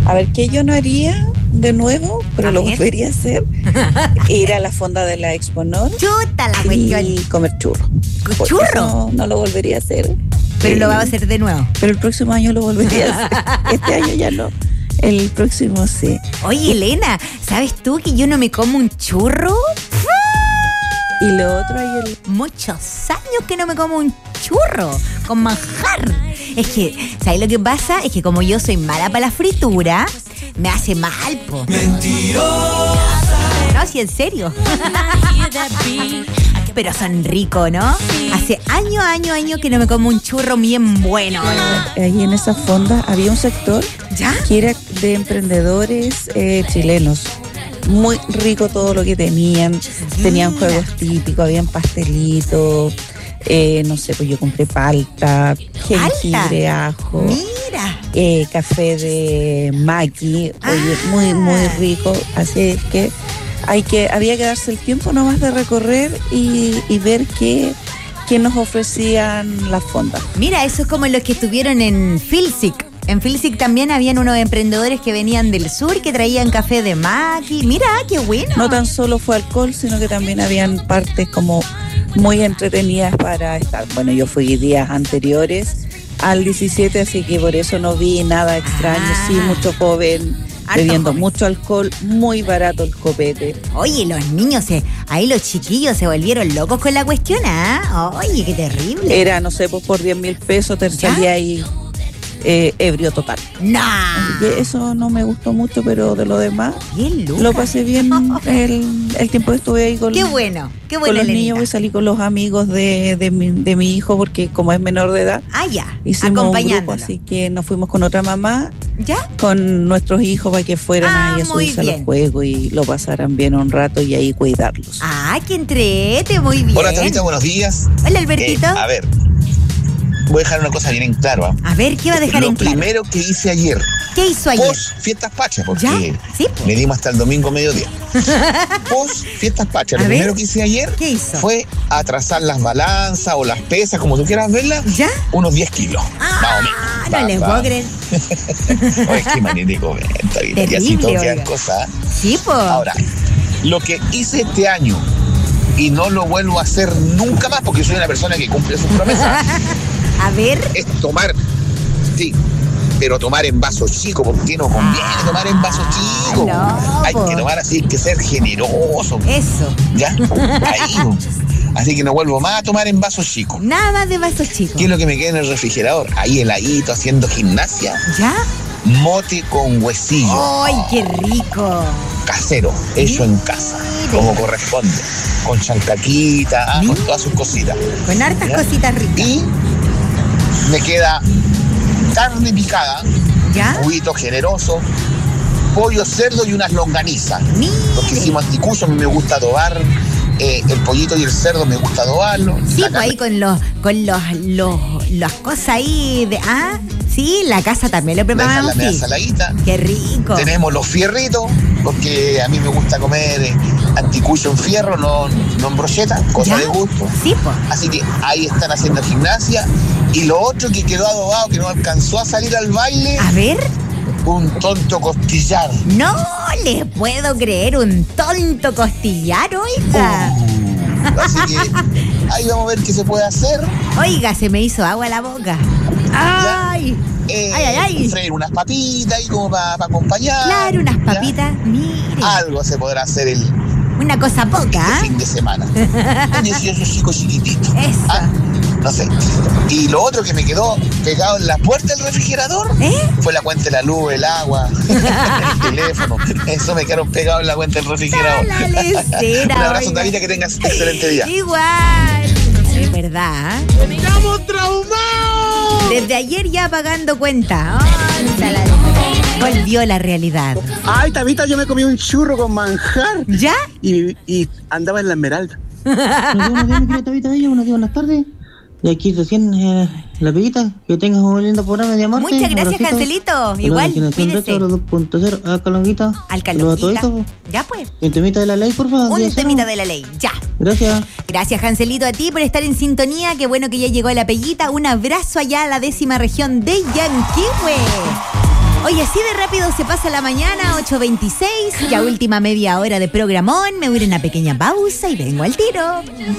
A ver, ¿qué yo no haría de nuevo? Pero lo volvería a hacer. Ir a la fonda de la Exponor. Chuta la cuestión. Y comer churro. ¿Churro? No lo volvería a hacer. Pero lo va a hacer de nuevo. Pero el próximo año lo volvería a hacer. Este año ya no. El próximo sí. Oye, Elena, ¿sabes tú que yo no me como un churro? Y lo otro hay muchos años que no me como un churro con manjar. Es que, ¿sabes lo que pasa? Es que como yo soy mala para la fritura, me hace mal, po. Mentirosa. No, sí, en serio. Pero son ricos, ¿no? Hace años que no me como un churro bien bueno. Ahí en esa fonda había un sector que era de emprendedores chilenos. Muy rico todo lo que tenían. Tenían juegos típicos, habían pastelitos. No sé, pues yo compré palta, jengibre, ajo. Mira. Café de maqui. Oye, muy rico. Así es que había que darse el tiempo nomás de recorrer y ver qué nos ofrecían las fondas. Mira, eso es como los que estuvieron en Filsic. En Filsic también habían unos emprendedores que venían del sur que traían café de maqui. Mira, qué bueno. No tan solo fue alcohol, sino que también habían partes como muy entretenidas para estar. Bueno, yo fui días anteriores al 17, así que por eso no vi nada extraño. Sí, mucho joven bebiendo mucho alcohol, muy barato el copete. Oye, los niños, ahí los chiquillos se volvieron locos con la cuestión, ¿ah? Oye, qué terrible. Era, no sé, pues por 10.000 pesos te salía ahí ebrio total. ¡No! Eso no me gustó mucho, pero de lo demás bien, lo pasé bien el tiempo que estuve ahí con qué bueno, qué con los niños. Pues salí con los amigos de mi hijo, porque como es menor de edad, hicimos un grupo, así que nos fuimos con otra mamá, con nuestros hijos para que fueran ahí a subirse a los juegos y lo pasaran bien un rato y ahí cuidarlos. ¡Qué entrete! Muy bien. Hola, Tabita, buenos días. Hola, Albertito. A ver, voy a dejar una cosa bien en claro. A ver, ¿qué va a dejar en claro? Lo primero que hice ayer. ¿Qué hizo ayer? Post Fiestas Pachas, porque me dimos hasta el domingo mediodía. Post Fiestas Pachas, lo primero que hice ayer fue atrasar las balanzas o las pesas, como tú quieras verlas, unos 10 kilos. No les puedo creer. Oye, qué magnífico comenta, y así todo quedan cosas. Sí, po. Ahora, lo que hice este año y no lo vuelvo a hacer nunca más, porque soy una persona que cumple sus promesas. A ver. Es tomar, pero tomar en vasos chicos, porque no conviene tomar en vasos chicos. No, hay que tomar así, hay que ser generoso. Eso. ¿Ya? Ahí. Así que no vuelvo más a tomar en vasos chicos. Nada más de vasos chicos. ¿Qué es lo que me queda en el refrigerador? Ahí heladito, haciendo gimnasia. ¿Ya? Mote con huesillo. ¡Ay, qué rico! Casero, hecho en casa, como corresponde. Con chancaquita, con todas sus cositas. Con hartas cositas ricas. Y me queda carne picada, juguito generoso, pollo, cerdo y unas longanizas. Porque hicimos anticucho, a mí me gusta adobar el pollito y el cerdo, me gusta adobarlo. Sí, pues ahí con las cosas ahí de... Sí, la casa también lo preparamos. La saladita. Qué rico. Tenemos los fierritos, porque a mí me gusta comer anticucho en fierro, no en brocheta, cosa de gusto. Sí, pues. Así que ahí están haciendo gimnasia. Y lo otro que quedó adobado, que no alcanzó a salir al baile. A ver. Un tonto costillar. No le puedo creer, un tonto costillar, oiga. Así que ahí vamos a ver qué se puede hacer. Oiga, se me hizo agua la boca. ¡Ay! ¡Ay! Freír unas papitas ahí como para acompañar. Claro, unas papitas, mire. Algo se podrá hacer una cosa poca, fin de semana. Un 18 chico chiquitito. Eso. No sé. Y lo otro que me quedó pegado en la puerta del refrigerador fue la cuenta de la luz, el agua, el teléfono. Eso me quedaron pegados en la cuenta del refrigerador. Un abrazo, Tabita, que tengas excelente día. Igual. Es verdad. ¡Estamos traumados! Desde ayer ya pagando cuenta. Volvió la realidad. Ay, Tabita, yo me comí un churro con manjar. ¿Ya? Y andaba en la Esmeralda. Buenos días, mi querida Tabita, buenos días, buenas tardes. Y aquí recién la peguita. Que tengas un lindo programa de amor. Muchas gracias, Cancelito. Igual, cuídese. 2.0, Alcalonguita. Ya pues. Un temita de la ley, por favor. Un temita de la ley, ya. Gracias. Gracias, Cancelito, a ti por estar en sintonía. Qué bueno que ya llegó la peguita. Un abrazo allá a la 10ª región de Yanquihue. Oye, y así de rápido se pasa la mañana, 8:26, ya última media hora de programón. Me voy a ir a una pequeña pausa y vengo al tiro.